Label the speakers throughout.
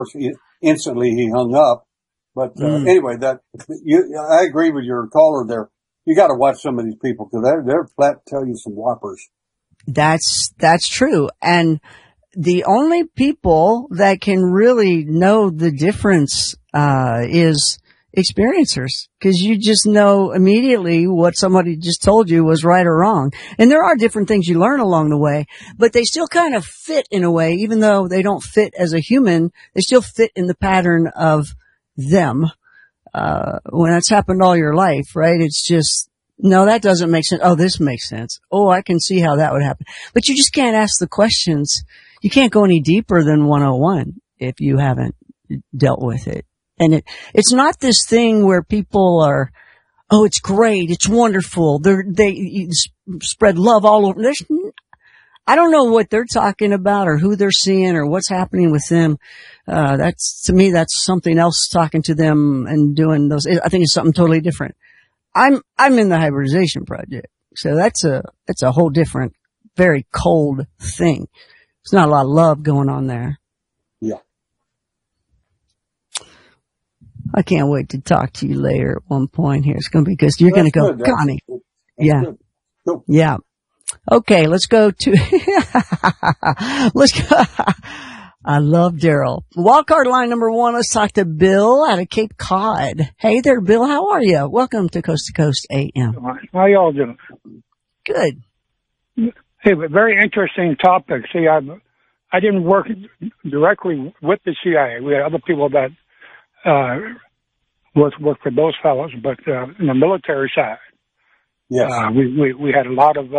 Speaker 1: course, instantly he hung up. But anyway, I agree with your caller there. You got to watch some of these people because they're flat tell you some whoppers.
Speaker 2: That's true. And the only people that can really know the difference is experiencers, because you just know immediately what somebody just told you was right or wrong. And there are different things you learn along the way, but they still kind of fit in a way, even though they don't fit as a human, they still fit in the pattern of them. When that's happened all your life, right? It's just, no, that doesn't make sense. Oh, this makes sense. Oh, I can see how that would happen. But you just can't ask the questions. You can't go any deeper than 101 if you haven't dealt with it. And it's not this thing where people are, oh, it's great, it's wonderful, they spread love all over. I don't know what they're talking about or who they're seeing or what's happening with them. To me, that's something else talking to them and doing those. I think it's something totally different. I'm in the hybridization project. So that's a whole different, very cold thing. There's not a lot of love going on there.
Speaker 1: Yeah.
Speaker 2: I can't wait to talk to you later at one point here. It's going to be because you're going to go, Connie. Yeah.
Speaker 1: Cool.
Speaker 2: Yeah. Okay, let's go to, let's go. I love Daryl. Wildcard line number 1. Let's talk to Bill out of Cape Cod. Hey there, Bill. How are you? Welcome to Coast AM.
Speaker 3: How y'all doing?
Speaker 2: Good.
Speaker 3: Hey, but very interesting topic. See, I didn't work directly with the CIA. We had other people that work for those fellows, but in the military side,
Speaker 1: yes,
Speaker 3: we had a lot of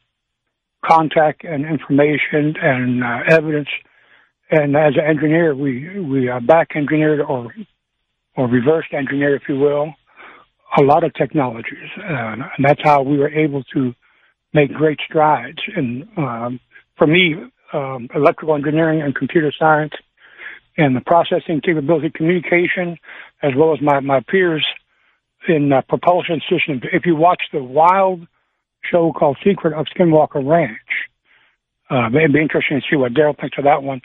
Speaker 3: contact and information and evidence. And as an engineer, we back engineered or reverse engineered, if you will, a lot of technologies, and that's how we were able to make great strides. And for me, electrical engineering and computer science, and the processing capability, communication, as well as my peers in propulsion systems. If you watch the wild show called Secret of Skinwalker Ranch, it'd be interesting to see what Daryl thinks of that one.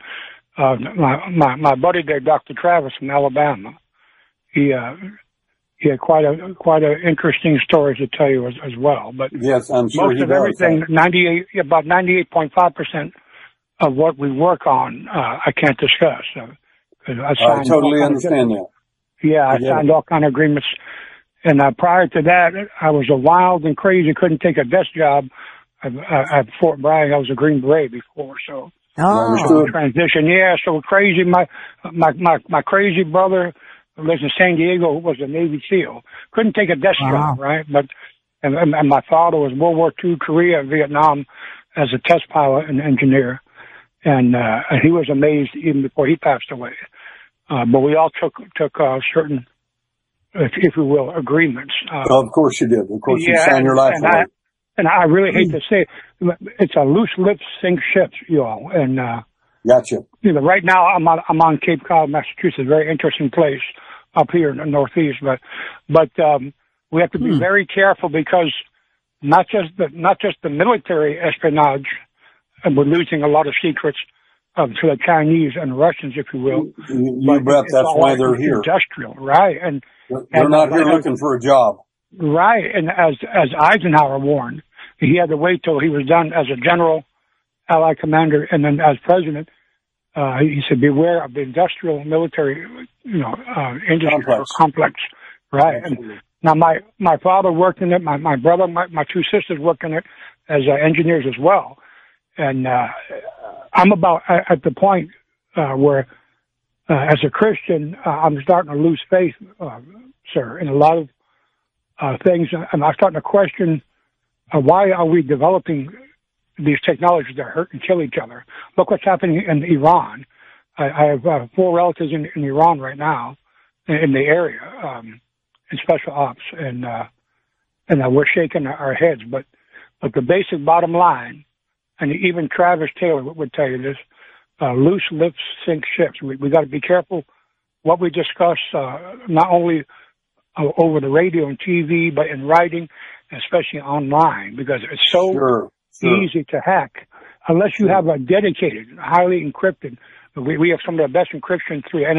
Speaker 3: My buddy there, Dr. Travis from Alabama, he had quite a interesting story to tell you as well. But
Speaker 1: yes, I'm sure
Speaker 3: most of everything, about 98.5% of what we work on, I can't discuss.
Speaker 1: I totally understand that.
Speaker 3: Yeah, I signed all kind of agreements. And prior to that, I was a wild and crazy, couldn't take a desk job at Fort Bragg. I was a Green Beret before, so transition. Yeah, so crazy. My crazy brother who lives in San Diego was a Navy SEAL. Couldn't take a desk job, right? But and my father was World War II, Korea, Vietnam, as a test pilot and engineer. And he was amazed even before he passed away. But we all took certain, if you will, agreements.
Speaker 1: Of course you did. Of course you signed your life away.
Speaker 3: And I really hate to say it, it's a loose lips sink ships, you all. And
Speaker 1: gotcha.
Speaker 3: You know, right now I'm on Cape Cod, Massachusetts, a very interesting place up here in the Northeast. But we have to be very careful because not just the military espionage. And we're losing a lot of secrets to the Chinese and Russians, if you will.
Speaker 1: You bet that's why they're here.
Speaker 3: Industrial, right? And
Speaker 1: they're not here looking for a job.
Speaker 3: Right. And as Eisenhower warned, he had to wait till he was done as a general, Allied commander, and then as president. He said, beware of the industrial military, industry complex. Right.
Speaker 1: Absolutely.
Speaker 3: And now my father worked in it. My brother, my two sisters worked in it as engineers as well. And I'm about at the point where, as a Christian, I'm starting to lose faith, sir, in a lot of things. And I'm starting to question why are we developing these technologies that hurt and kill each other? Look what's happening in Iran. I have 4 relatives in Iran right now, in the area, in special ops, and we're shaking our heads. But the basic bottom line. And even Travis Taylor would tell you this, loose lips sink ships. We got to be careful what we discuss, not only over the radio and TV, but in writing, especially online, because it's so easy to hack. Unless you have a dedicated, highly encrypted We have some of the best encryption through